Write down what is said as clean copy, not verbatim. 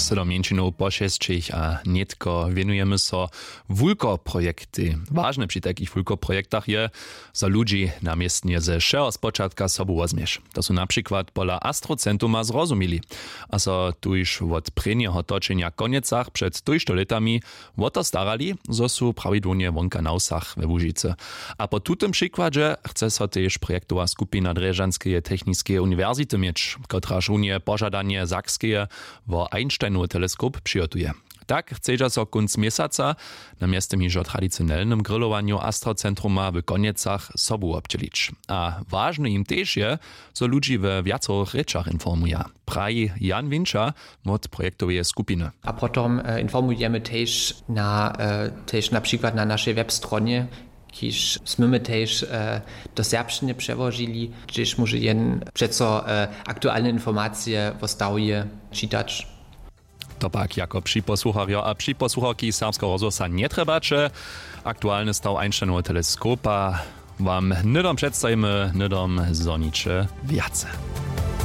se do mięczynów pošesčich a netko wienujemy so wulko-projekty. Ważne przy takich wulko-projektach je, za ludzi namiestnie ze všeho spočatka sobu wozmiesz. To są na przykład pola Astrocentuma zrozumieli. A so tuż od prejnieho toczenia koniecach przed tujšto letami o to starali, zo su prawidłownie wonka na usach we Łužice. A po tutym przykładzie chce so też projektowa skupina Drežanskej technickej uniwersity mieć, kotraż unie pożadanie Sakskeje wo Einsteinowy teleskop przygotuje. Tak chce so kunc miesaca na miastem hižo tradycjonalnym grillowaniu Astrocentruma w Koniecach sobu obczelić. A ważne im też je, so ludzi w wiacorych rečach informuje. Praji Jan Winscha od projektowej skupiny. A potom informujemy też na przykład na naszej webstronie, kiż smy też do serbszczyny przełożyli, gdzieś może jen przeco aktualne informacje w stawie czytać. To pak jako przyposłuchario a przyposłuchaki serbskiego rozgłosa nie trebacze. Aktualny staw Einsteinowego teleskopa wam nydom przedstawimy, nydom zonicze wiace.